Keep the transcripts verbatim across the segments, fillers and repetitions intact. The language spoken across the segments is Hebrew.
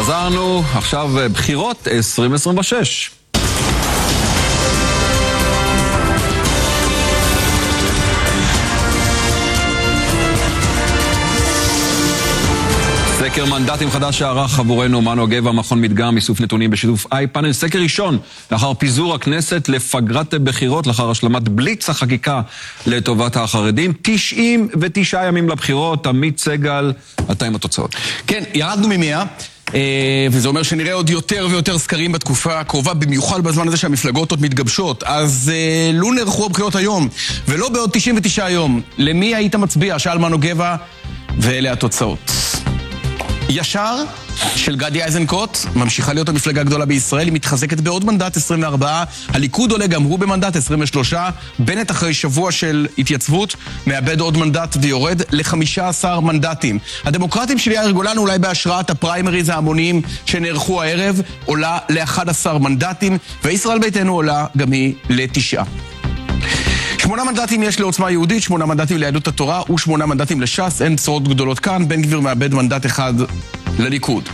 חזרנו, עכשיו בחירות עשרים עשרים ושש. סקר מנדטים חדש שערך עבורנו מנו גבע, מכון מדגם, איסוף נתונים בשיתוף איי-פאנל. סקר ראשון לאחר פיזור הכנסת לפגרת בחירות, לאחר השלמת בליץ החקיקה לטובת החרדים. תשעים ותשעה ימים לבחירות. עמית סגל, אתה עם התוצאות. כן, ירדנו ממאה. וזה אומר שנראה עוד יותר ויותר סקרים בתקופה הקרובה, במיוחד בזמן הזה שהמפלגות עוד מתגבשות. אז לא נערכו הבחירות היום, ולא בעוד תשעים ותשעה יום. למי היית מצביע? שאל מנו גבע, ואלה התוצאות. ישר של גדי איזנקוט, ממשיכה להיות המפלגה הגדולה בישראל, היא מתחזקת בעוד מנדט עשרים וארבע, הליכוד עולה גם הוא במנדט עשרים ושלוש, בנט אחרי שבוע של התייצבות מאבד עוד מנדט ויורד ל-חמישה עשר מנדטים. הדמוקרטים של יאיר גולן, אולי בהשראת הפריימריז ההמוניים שנערכו הערב, עולה ל-אחד עשר מנדטים, וישראל ביתנו עולה גם היא לתשעה. שמונה מנדטים יש לעוצמה יהודית, שמונה מנדטים ליהדות התורה ושמונה מנדטים לש"ס, אין בשורות גדולות כאן, בן גביר מאבד מנדט אחד לליכוד.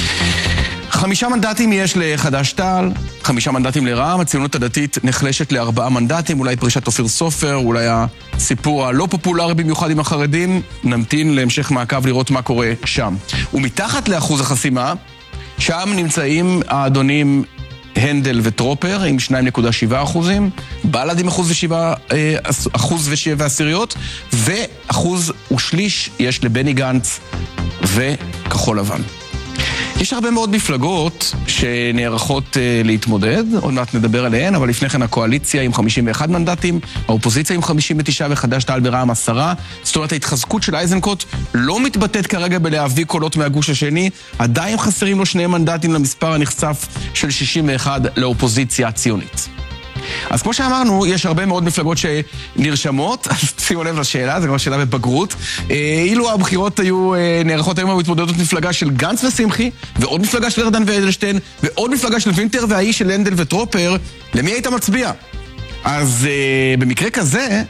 חמישה מנדטים יש לחד"ש תע"ל, חמישה מנדטים לרע"מ, הציונות הדתית נחלשת לארבעה מנדטים, אולי פרישת אופיר סופר, אולי הסיפור הלא פופולרי במיוחד עם החרדים, נמתין להמשך מעקב לראות מה קורה שם. ומתחת לאחוז החסימה, שם נמצאים האדונים הנדל וטרופר עם שניים נקודה שבע אחוזים, בל"ד עם אחוז ושבע, אחוז ושבע עשיריות, ואחוז ושליש יש לבני גנץ וכחול לבן. יש הרבה מאוד מפלגות שנערכות uh, להתמודד, עוד מעט נדבר עליהן, אבל לפני כן הקואליציה עם חמישים ואחד מנדטים, האופוזיציה עם חמישים ותשעה וחד"ש תע"ל ברע"מ עשרה, זאת אומרת ההתחזקות של איזנקוט לא מתבטאת כרגע בלהביא קולות מהגוש השני, עדיין חסרים לו שני מנדטים למספר הנחשף של שישים ואחד לאופוזיציה הציונית. אז כמו שאמרנו, יש הרבה מאוד מפלגות שנרשמות, אז שימו לב לשאלה, זו כבר שאלה בבגרות. אילו הבחירות היו נערכות היום המתמודדות מפלגה של גנץ ושמחי, ועוד מפלגה של ארדן ואדלשטיין, ועוד מפלגה של וינטר והאיש של הנדל וטרופר, למי היית מצביע? אז במקרה כזה,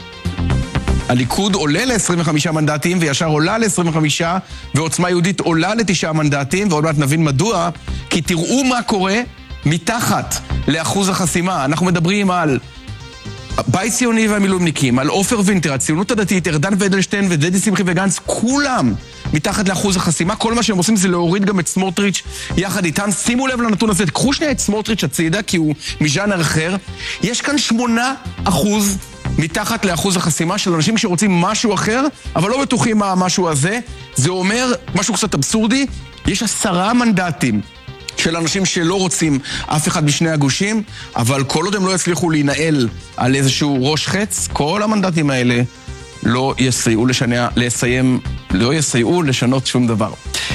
הליכוד עולה ל-עשרים וחמישה מנדטים, וישר עולה ל-עשרים וחמישה, ועוצמה יהודית עולה לתשעה מנדטים, ועוד מעט נבין מדוע, כי תראו מה קורה מתחת לאחוז החסימה. אנחנו מדברים על בית ציוני והמילואימניקים, על עופר וינטר, הציונות הדתית, ארדן ואדלשטיין ודדי שמחי וגנץ, כולם מתחת לאחוז החסימה. כל מה שהם עושים זה להוריד גם את סמוטריץ' יחד איתם. שימו לב לנתון הזה, קחו שנייה את סמוטריץ' הצידה, כי הוא מז'אנר אחר. יש כאן שמונה אחוז מתחת לאחוז החסימה של אנשים שרוצים משהו אחר, אבל לא בטוחים מה המשהו הזה. זה אומר משהו קצת אבסורדי, יש עשרה מנדטים של אנשים שלא רוצים אף אחד משני הגושים, אבל כל עוד הם לא יצליחו להינעל על איזשהו ראש חץ, כל המנדטים האלה לא יסייעו לשנע, לסיים, לא יסייעו לשנות שום דבר.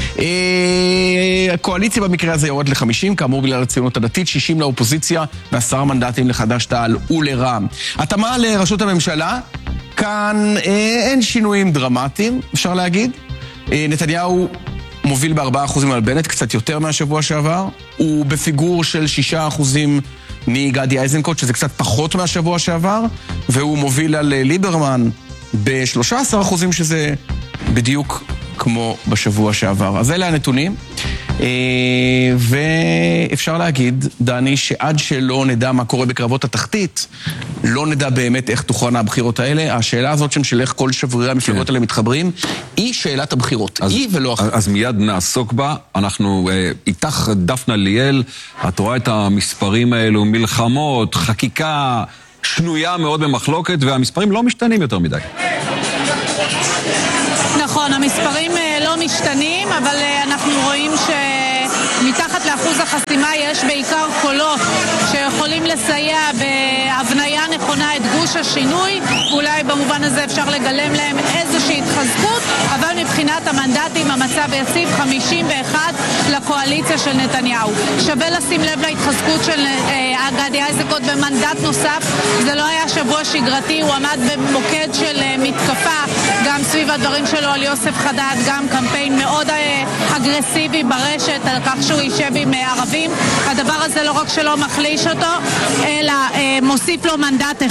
הקואליציה במקרה הזה יורד ל-חמישים, כאמור בגלל הציונות הדתית, שישים לאופוזיציה ועשרה מנדטים לחד"ש תע"ל ולרע"מ. התאמה לראשות הממשלה, כאן אין שינויים דרמטיים, אפשר להגיד. נתניהו מוביל בארבעה אחוזים על בנט, קצת יותר מהשבוע שעבר. הוא בפיגור של שישה אחוזים מגדי איזנקוט, שזה קצת פחות מהשבוע שעבר, והוא מוביל על ליברמן ב-שלושה עשר אחוזים, שזה בדיוק כמו בשבוע שעבר. אז אלה הנתונים, ואפשר להגיד, דני, שעד שלא נדע מה קורה בקרבות התחתית, לא נדע באמת איך תוכרנה הבחירות האלה. השאלה הזאת שם של איך כל שברירי המפלגות האלה מתחברים, היא שאלת הבחירות, היא ולא אחרת. אז מיד נעסוק בה. אנחנו איתך, דפנה ליאל, את רואה את המספרים האלו, מלחמות, חקיקה שנויה מאוד במחלוקת, והמספרים לא משתנים יותר מדי. נכון, המספרים לא משתנים, אבל אנחנו רואים שמתחת לאחוז החסימה יש בעיקר קולות שיכולים לסייע בהבניה נכונה את גוש השינוי, ואולי במובן הזה אפשר לגלם להם איזושהי התחזקות, אבל מבחינת המנדטים המצב יציב, חמישים ואחד לקואליציה של נתניהו. שווה לשים לב להתחזקות של גדי איזנקוט במנדט נוסף, זה לא היה שבוע שגרתי, הוא עמד במוקד של מתקפה, גם סביב הדברים שלו על יוסף חדד, גם קמפיין מאוד אגרסיבי ברשת על כך שהוא יישב עם ערבים. הדבר הזה לא רק שלא מחליש אותו, אלא מוסיף לו מנדט אחד,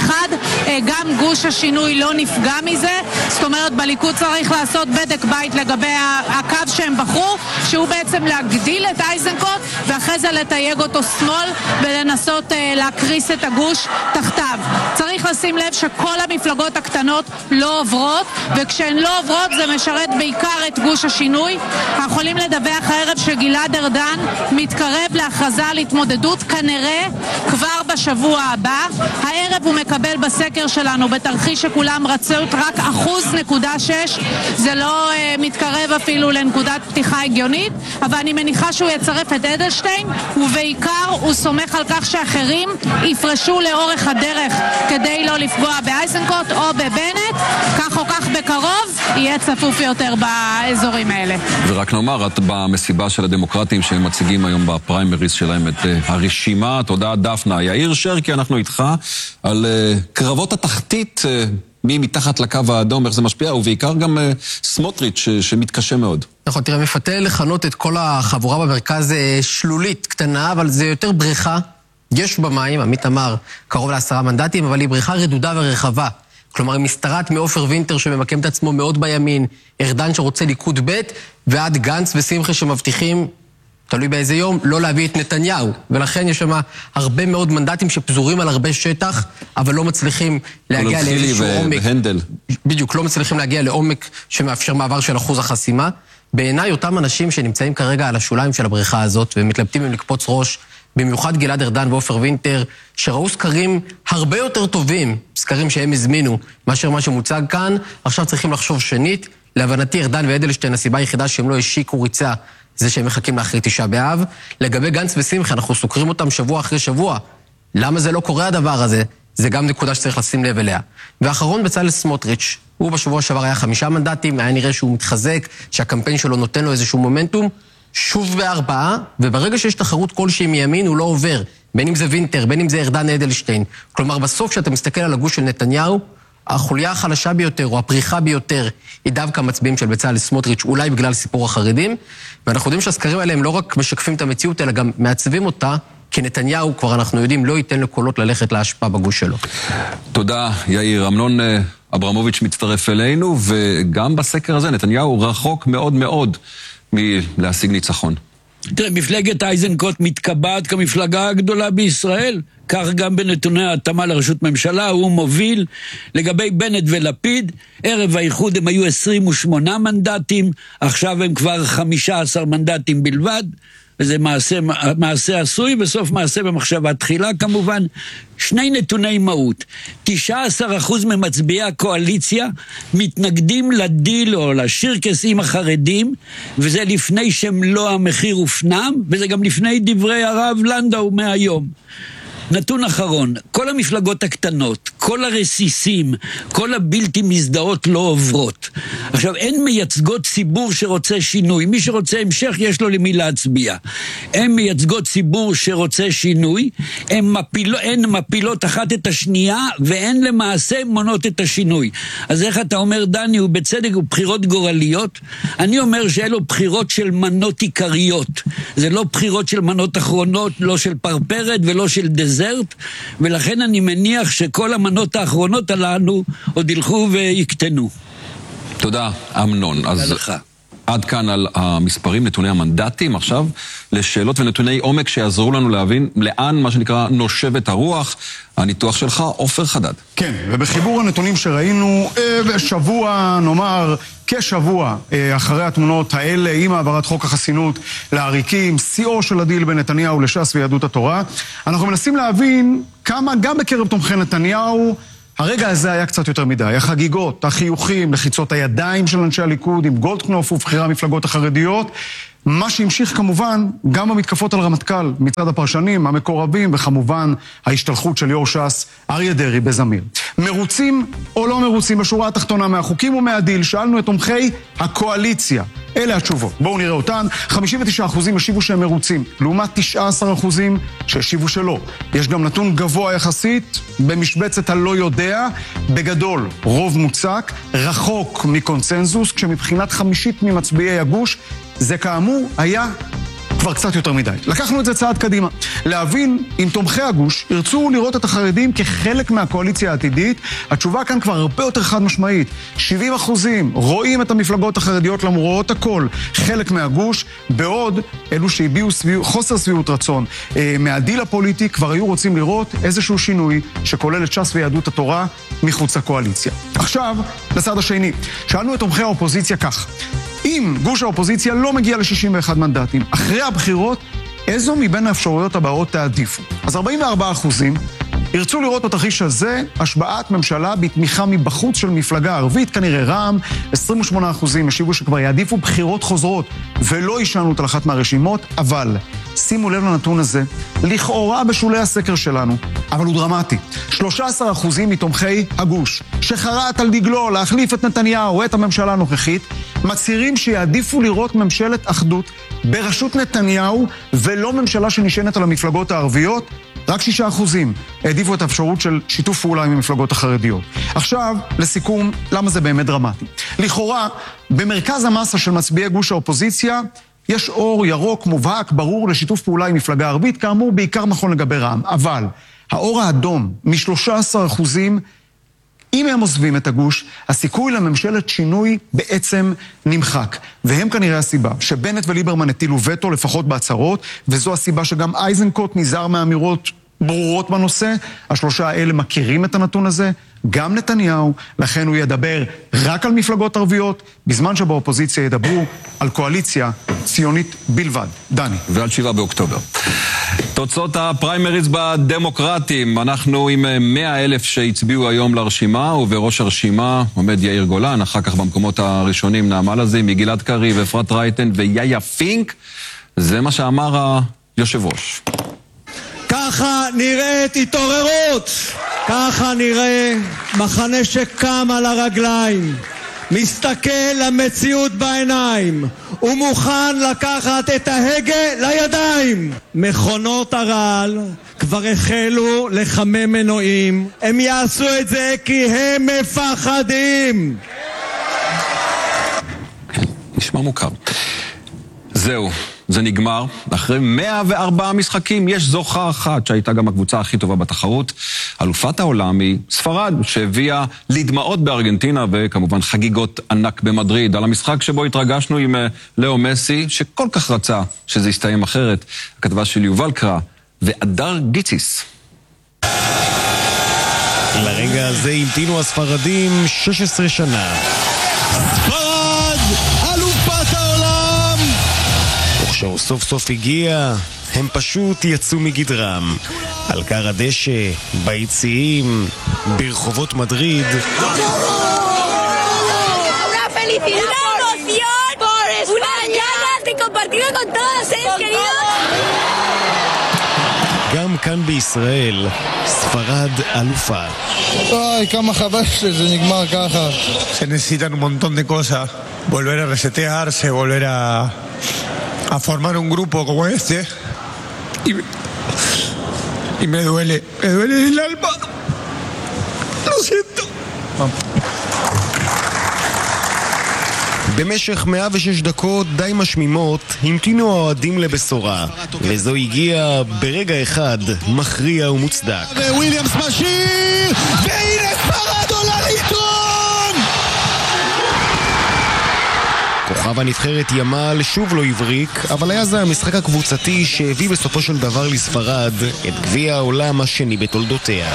גם גוש השינוי לא נפגע מזה. זאת אומרת, בליכוד צריך לעשות בדק בית לגבי הקו שהם בחרו, שהוא בעצם להגדיל את איזנקוט ואחרי זה לתייג אותו שמאל ולנסות להקריס את הגוש תחתיו. צריך לשים לב שכל המפלגות הקטנות לא עוברות, וכשהן לא עוברות זה משרת בעיקר את גוש השינוי. אנחנו יכולים לדווח הערב שגלעד ארדן מתקרב להכרזה על התמודדות כנראה כבר בשבוע הבא. הערב הוא מקבל בסקר שלנו בתרחיש שכולם רצות רק אחוז נקודה שש, זה לא uh, מתקרב אפילו לנקודת פתיחה הגיונית, אבל אני מניחה שהוא יצרף את אדלשטיין, ובעיקר הוא סומך על כך שאחרים יפרשו לאורך הדרך כדי לא לפגוע באיזנקוט או בבנט. כך או כך בקרוב יהיה צפוף יותר באזורים האלה. ורק נאמר, את במסיבה של הדמוקרטים שהם מציגים היום בפריימריז שלהם את uh, הרשימה. תודה דפנה. יאיר שרקי, אנחנו איתך על uh, קרבות התחתית, uh, מי מתחת לקו האדום, איך זה משפיע, ובעיקר גם uh, סמוטריץ' ש- שמתקשה מאוד. נכון, תראה, מפתה לכנות את כל החבורה במרכז שלולית קטנה, אבל זה יותר בריכה. יש במים, עמית אמר, קרוב לעשרה מנדטים, אבל היא בריכה רדודה ורחבה. כלומר, היא מסתרת מאופר וינטר שממקם את עצמו מאוד בימין, ארדן שרוצה ליכוד ב' ועד גנץ ושמחה שמבטיחים, תלוי באיזה יום, לא להביא את נתניהו. ולכן יש שם הרבה מאוד מנדטים שפזורים על הרבה שטח, אבל לא מצליחים להגיע לאיזשהו עומק. והנדל. בדיוק, לא מצליחים להגיע לעומק שמאפשר מעבר של אחוז החסימה. בעיניי אותם אנשים שנמצאים כרגע על השוליים של הבריכה הזאת, ומתלבטים אם לקפוץ ראש, במיוחד גלעד ארדן ואופר וינטר, שראו סקרים הרבה יותר טובים, סקרים שהם הזמינו, מאשר מה שמוצג כאן, עכשיו צריכים לחשוב שנית. להבנתי ארדן ואדלשטיין, הסיבה היחידה שהם לא השיקו ריצה, זה שהם מחכים לאחרי תשעה באב. לגבי גנץ ושמחה, אנחנו סוקרים אותם שבוע אחרי שבוע. למה זה לא קורה הדבר הזה? זה גם נקודה שצריך לשים לב אליה. ואחרון, בצלאל סמוטריץ'. הוא בשבוע שעבר היה חמישה מנדטים, היה נראה שהוא מתחזק, שהקמפיין שלו נותן לו איזשהו מומנטום, שוב בארבעה, וברגע שיש תחרות כלשהי מימין, הוא לא עובר. בין אם זה וינטר, בין אם זה ארדן אדלשטיין. כלומר, בסוף כשאתה מסתכל על הגוש של נתניהו, החוליה החלשה ביותר, או הפריחה ביותר, היא דווקא מצביעים של בצלאל סמוטריץ', אולי בגלל סיפור החרדים, ואנחנו יודעים שהסקרים האלה הם לא רק משקפים את המציאות, אלא גם מעצבים אותה, כי נתניהו, כבר אנחנו יודעים, לא ייתן לקולות ללכת להשפעה בגוש שלו. תודה, יאיר. אמנון אברמוביץ' מצטרף אלינו, וגם בסקר הזה נתניהו רחוק מאוד מאוד מלהשיג ניצחון. תראה, מפלגת איזנקוט מתקבעת כמפלגה הגדולה בישראל, כך גם בנתוני ההתאמה לראשות ממשלה, הוא מוביל. לגבי בנט ולפיד, ערב האיחוד הם היו עשרים ושמונה מנדטים, עכשיו הם כבר חמישה עשר מנדטים בלבד, וזה מעשה, מעשה עשוי, בסוף מעשה במחשבה תחילה כמובן. שני נתוני מהות, תשעה עשר אחוז ממצביעי הקואליציה מתנגדים לדיל או לשירקס עם החרדים, וזה לפני שמלוא המחיר הופנם, וזה גם לפני דברי הרב לנדאו מהיום. נתון אחרון, כל המפלגות הקטנות, כל הרסיסים, כל הבלתי מזדהות לא עוברות. עכשיו, אין מייצגות ציבור שרוצה שינוי. מי שרוצה המשך, יש לו למי להצביע. אין מייצגות ציבור שרוצה שינוי, הן מפיל, הן מפילות אחת את השנייה, והן למעשה מונות את השינוי. אז איך אתה אומר, דני, הוא בצדק, הוא בחירות גורליות? אני אומר שאלו בחירות של מנות עיקריות. זה לא בחירות של מנות אחרונות, לא של פרפרת ולא של דזרט. ולכן אני מניח שכל המנות האחרונות הללו עוד ילכו ויקטנו. תודה, אמנון. אז עד כאן על המספרים, נתוני המנדטים. עכשיו לשאלות ונתוני עומק שיעזרו לנו להבין לאן, מה שנקרא, נושבת הרוח. הניתוח שלך, עופר חדד. כן, ובחיבור הנתונים שראינו בשבוע, נאמר, כשבוע אחרי התמונות האלה, עם העברת חוק החסינות לעריקים, שיאו של הדיל בין נתניהו לש"ס ויהדות התורה, אנחנו מנסים להבין כמה גם בקרב תומכי נתניהו הרגע הזה היה קצת יותר מדי. החגיגות, החיוכים, לחיצות הידיים של אנשי הליכוד עם גולדקנופ ובחירי המפלגות החרדיות, מה שהמשיך כמובן גם במתקפות על רמטכ"ל מצד הפרשנים, המקורבים, וכמובן ההשתלחות של יו"ר ש"ס אריה דרעי בזמיר. מרוצים או לא מרוצים בשורה התחתונה מהחוקים ומהדיל? שאלנו את תומכי הקואליציה. אלה התשובות. בואו נראה אותן. חמישים ותשעה אחוזים השיבו שהם מרוצים, לעומת תשעה עשר אחוזים שהשיבו שלא. יש גם נתון גבוה יחסית במשבצת הלא יודע, בגדול רוב מוצק, רחוק מקונסנזוס, כשמבחינת חמישית ממצביעי הגוש זה כאמור היה כבר קצת יותר מדי. לקחנו את זה צעד קדימה. להבין אם תומכי הגוש ירצו לראות את החרדים כחלק מהקואליציה העתידית, התשובה כאן כבר הרבה יותר חד משמעית. שבעים אחוזים רואים את המפלגות החרדיות למרות הכל חלק מהגוש, בעוד אלו שהביעו סביב, חוסר סביבות רצון אה, מהדיל הפוליטי כבר היו רוצים לראות איזשהו שינוי שכולל את ש"ס ויהדות התורה מחוץ לקואליציה. עכשיו, לצד השני, שאלנו את תומכי האופוזיציה כך: אם גוש האופוזיציה לא מגיע ל-שישים ואחד מנדטים, אחרי הבחירות, איזו מבין האפשרויות הבאות תעדיפו? אז ארבעים וארבעה אחוזים ירצו לראות בתרחיש הזה השבעת ממשלה בתמיכה מבחוץ של מפלגה ערבית, כנראה רע"מ. עשרים ושמונה אחוזים השיבו שכבר יעדיפו בחירות חוזרות ולא ישנו על אחת מהרשימות, אבל שימו לב לנתון הזה, לכאורה בשולי הסקר שלנו, אבל הוא דרמטי. שלושה עשר אחוזים מתומכי הגוש שחרט על דגלו להחליף את נתניהו או את הממשלה הנוכחית, מצהירים שיעדיפו לראות ממשלת אחדות בראשות נתניהו ולא ממשלה שנשענת על המפלגות הערביות. רק שישה אחוזים העדיפו את האפשרות של שיתוף פעולה עם המפלגות החרדיות. עכשיו, לסיכום, למה זה באמת דרמטי? לכאורה, במרכז המסה של מצביעי גוש האופוזיציה, יש אור ירוק מובהק, ברור, לשיתוף פעולה עם מפלגה ערבית, כאמור, בעיקר נכון לגבי רע"מ. אבל האור האדום, מ-שלושה עשר אחוזים, אם הם עוזבים את הגוש, הסיכוי לממשלת שינוי בעצם נמחק. והם כנראה הסיבה שבנט וליברמן הטילו וטו, לפחות בהצהרות, וזו הסיבה שגם אייזנקוט נזהר מאמירות ברורות בנושא. השלושה האלה מכירים את הנתון הזה, גם נתניהו, לכן הוא ידבר רק על מפלגות ערביות, בזמן שבאופוזיציה ידברו על קואליציה ציונית בלבד. דני. ועל שבעה באוקטובר. תוצאות הפריימריז בדמוקרטים, אנחנו עם מאה אלף שהצביעו היום לרשימה, ובראש הרשימה עומד יאיר גולן, אחר כך במקומות הראשונים נעמה לזימי, מגלעד קריב, אפרת רייטן ויאיה פינק. זה מה שאמר היושב ראש. ככה נראית התעוררות, ככה נראה מחנה שקם על הרגליים, מסתכל למציאות בעיניים, ומוכן לקחת את ההגה לידיים. מכונות הרעל כבר החלו לחמם מנועים, הם יעשו את זה כי הם מפחדים. נשמע מוכר. זהו, זה נגמר. אחרי מאה וארבעה משחקים יש זוכה אחת שהייתה גם הקבוצה הכי טובה בתחרות. אלופת העולם היא ספרד, שהביאה לדמעות בארגנטינה וכמובן חגיגות ענק במדריד. על המשחק שבו התרגשנו עם לאו מסי, שכל כך רצה שזה יסתיים אחרת. הכתבה של יובל קרא ואדר גיציס. לרגע הזה המתינו הספרדים שש עשרה שנה. ספרד, אלופת העולם! וכשהוא סוף סוף הגיע, הם פשוט יצאו מגדרם. על קר הדשא, ביציעים, ברחובות מדריד. גם כאן בישראל, ספרד אלופה. Ay, כמה חבל שזה נגמר ככה. Se necesitan un montón de cosas. Volver a resetearse, volver a, a formar un grupo como este. Y, y me duele, me duele el alma. Lo siento. במשך מאה ושש דקות די משמימות המתינו האוהדים לבשורה, וזו הגיעה ברגע אחד מכריע ומוצדק. וויליאמס משאיר, והנה ספרד עולה ליתרון! כוכב הנבחרת ימל שוב לא הבריק, אבל היה זה המשחק הקבוצתי שהביא בסופו של דבר לספרד את גביע העולם השני בתולדותיה.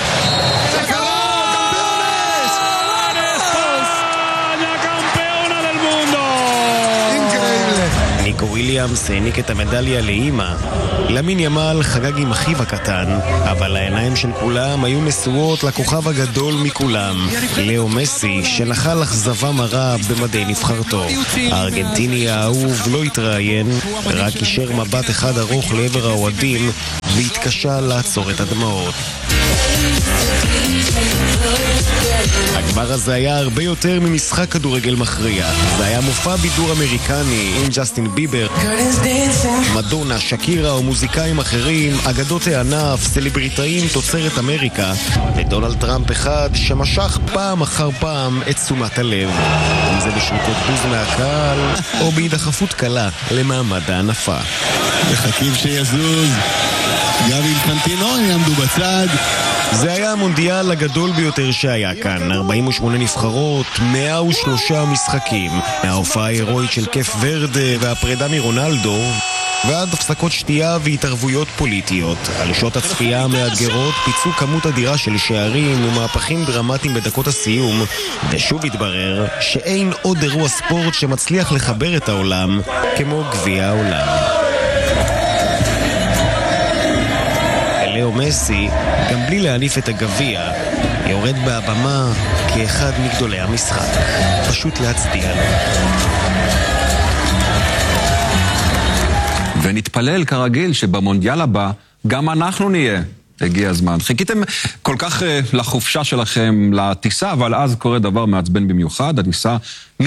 ניקו וויליאמס העניק את המדליה לאמא. למין ימל חגג עם אחיו הקטן, אבל העיניים של כולם היו נשואות לכוכב הגדול מכולם, לאו מסי, שנחל אכזבה מרה במדי נבחרתו. הארגנטיני האהוב לא התראיין, רק אישר מבט אחד ארוך לעבר האוהדים והתקשה לעצור את הדמעות. הדבר הזה היה הרבה יותר ממשחק כדורגל מכריע. זה היה מופע בידור אמריקני עם ג'סטין ביבר, מדונה, שקירה או מוזיקאים אחרים, אגדות הענף, סלבריטאים תוצרת אמריקה, ודונלד טראמפ אחד שמשך פעם אחר פעם את תשומת הלב. אם זה בשריקות בוז מהקהל, או בהידחפות קלה למעמד הענפה. מחכים שיזוז, גם אינפנטינו יעמדו בצד. זה היה המונדיאל הגדול ביותר שהיה כאן, ארבעים ושמונה נבחרות, מאה ושלושה משחקים, מההופעה ההירואית של קף ורדה והפרידה מרונלדו, ועד הפסקות שתייה והתערבויות פוליטיות. על שעות הצפייה המאתגרות פיצו כמות אדירה של שערים ומהפכים דרמטיים בדקות הסיום, ושוב התברר שאין עוד אירוע ספורט שמצליח לחבר את העולם כמו גביע העולם. לאו מסי, גם בלי להניף את הגביע, יורד בהבמה כאחד מגדולי המשחק. פשוט להצדיע לו. ונתפלל כרגיל שבמונדיאל הבא גם אנחנו נהיה. הגיע הזמן. חיכיתם כל כך uh, לחופשה שלכם, לטיסה, אבל אז קורה דבר מעצבן במיוחד. הטיסה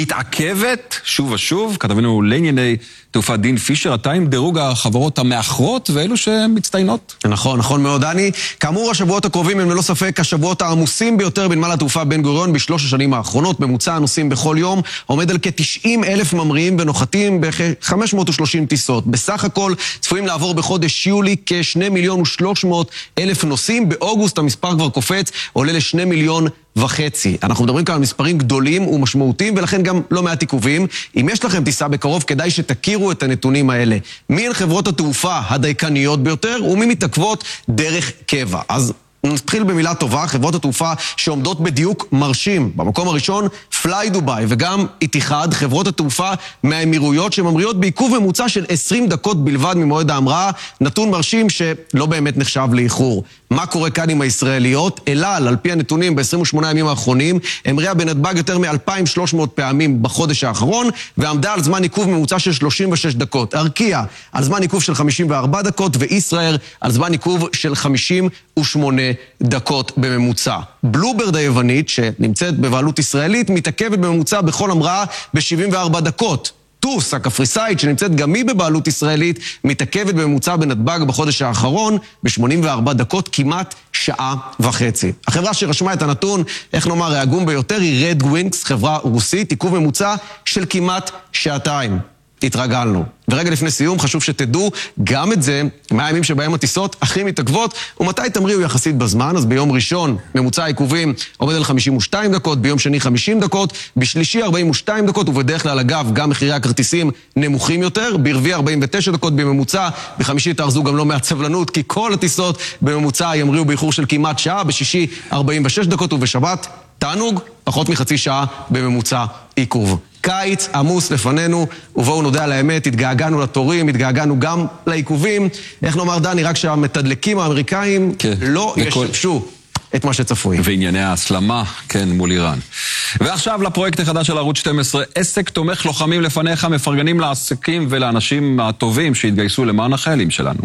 מתעכבת שוב ושוב. כתבנו לענייני תעופה דין פישר, אתה עם דירוג החברות המאחרות ואלו שמצטיינות. נכון, נכון מאוד, דני. כאמור, השבועות הקרובים הם ללא ספק השבועות העמוסים ביותר בנמל התעופה בן גוריון בשלוש השנים האחרונות. ממוצע הנוסעים בכל יום עומד על כ-תשעים אלף ממריאים ונוחתים בכ-חמש מאות ושלושים טיסות. בסך הכל צפויים לעבור בחודש יולי כ-שני מיליון ושלוש מאות אלף נוסעים. באוגוסט המספר כבר קופץ, עולה לשני מיליון וחצי. אנחנו מדברים כאן על מספרים גדולים ומשמעותיים, ולכן גם לא מעט עיכובים. אם יש לכם טיסה בקרוב, כדאי שתכירו את הנתונים האלה. מי הן חברות התעופה הדייקניות ביותר, ומי מתעכבות דרך קבע. אז נתחיל במילה טובה, חברות התעופה שעומדות בדיוק מרשים. במקום הראשון, פליי דוביי, וגם איתיחד, חברות התעופה מהאמירויות שממריאות בעיכוב ממוצע של עשרים דקות בלבד ממועד ההמראה, נתון מרשים שלא באמת נחשב לאיחור. מה קורה כאן עם הישראליות? אל על, על פי הנתונים ב-עשרים ושמונה הימים האחרונים, המריאה בנתב"ג יותר מ-אלפיים ושלוש מאות פעמים בחודש האחרון, ועמדה על זמן עיכוב ממוצע של שלושים ושש דקות. ארקיע, על זמן עיכוב של חמישים וארבע דקות, וישראל, על זמן עיכוב של חמישים ושמונה דקות בממוצע. בלוברד היוונית, שנמצאת בבעלות ישראלית, מתעכבת בממוצע בכל המראה ב-שבעים וארבע דקות. טוס, הקפריסאית, שנמצאת גם היא בבעלות ישראלית, מתעכבת בממוצע בנתב"ג בחודש האחרון ב-שמונים וארבע דקות, כמעט שעה וחצי. החברה שרשמה את הנתון, איך נאמר, העגום ביותר, היא Red Wings, חברה רוסית, עיכוב ממוצע של כמעט שעתיים. התרגלנו. ורגע לפני סיום, חשוב שתדעו גם את זה, מה הימים שבהם הטיסות הכי מתעכבות, ומתי תמריאו יחסית בזמן. אז ביום ראשון, ממוצע העיכובים עומד על חמישים ושתיים דקות, ביום שני חמישים דקות, בשלישי ארבעים ושתיים דקות, ובדרך כלל אגב, גם מחירי הכרטיסים נמוכים יותר, ברביעי ארבעים ותשע דקות בממוצע, בחמישי תארזו גם לא מהסבלנות, כי כל הטיסות בממוצע ימריאו באיחור של כמעט שעה, בשישי ארבעים ושש דקות, ובשבת תענוג, פחות מחצי שעה בממוצע עיכוב. קיץ עמוס לפנינו, ובואו נודה על האמת, התגעגענו לתורים, התגעגענו גם לעיכובים. איך נאמר, דני, רק שהמתדלקים האמריקאים כן, לא וכל... ישבשו את מה שצפוי. וענייני ההסלמה, כן, מול איראן. ועכשיו לפרויקט החדש של ערוץ שתים עשרה, עסק תומך לוחמים לפניך, מפרגנים לעסקים ולאנשים הטובים שהתגייסו למען החיילים שלנו.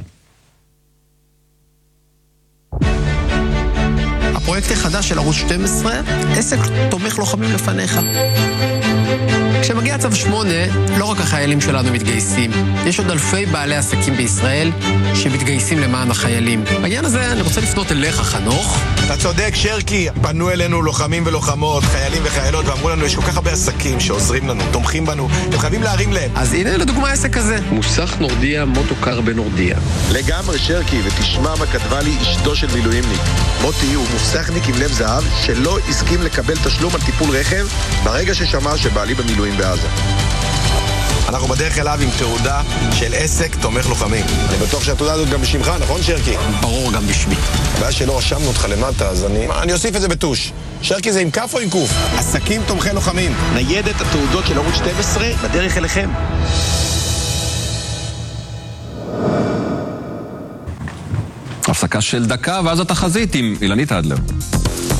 הפרויקט החדש של ערוץ שתים עשרה, עסק תומך לוחמים לפניך. כשמגיע צו שמונה, לא רק החיילים שלנו מתגייסים. יש עוד אלפי בעלי עסקים בישראל שמתגייסים למען החיילים. בעניין הזה אני רוצה לפנות אליך, חנוך. אתה צודק, שרקי. פנו אלינו לוחמים ולוחמות, חיילים וחיילות, ואמרו לנו, יש כל כך הרבה עסקים שעוזרים לנו, תומכים בנו, הם חייבים להרים להם. אז הנה לדוגמה עסק כזה. מוסך נורדיה, מוטוקר בנורדיה. לגמרי, שרקי, ותשמע מה כתבה לי אשתו של מילואימניק. מוטי הוא מוסכניק עם לב זהב שלא הסכים לקבל תשלום על טיפול רכב ברגע ששמע שבעלי במילואים בעזה. אנחנו בדרך אליו עם תעודה של עסק תומך לוחמים. אני בטוח שהתעודה הזאת גם בשמך, נכון שרקי? ברור, גם בשמי. הבעיה שלא רשמנו אותך למטה, אז אני, אני אוסיף את זה בטוש. שרקי זה עם כף או עם קוף? עסקים תומכי לוחמים. ניידת התעודות של ערוץ שתים עשרה בדרך אליכם. הפסקה של דקה ואז התחזית עם אילנית אדלר.